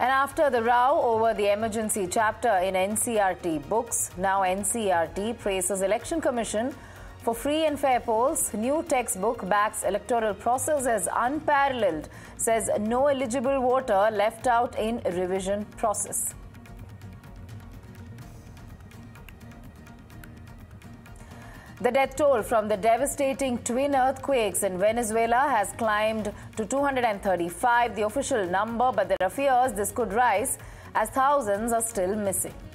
And after the row over the emergency chapter in NCERT books, now NCERT praises Election Commission for free and fair polls. New textbook backs electoral process as unparalleled, says no eligible voter left out in revision process. The death toll from the devastating twin earthquakes in Venezuela has climbed to 235, the official number, but there are fears this could rise as thousands are still missing.